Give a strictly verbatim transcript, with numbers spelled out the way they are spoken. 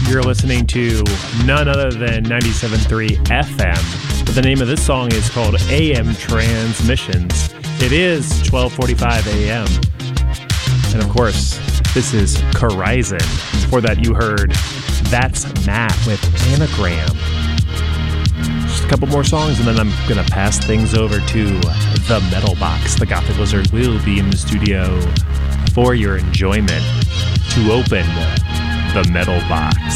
You're listening to none other than ninety-seven point three F M. But the name of this song is called A M Transmissions. It is twelve forty-five A M. And of course, this is Corizon. Before that, you heard That's Matt with Anagram. Just a couple more songs, and then I'm going to pass things over to The Metal Box. The Gothic Lizard will be in the studio for your enjoyment to open The Metal Box.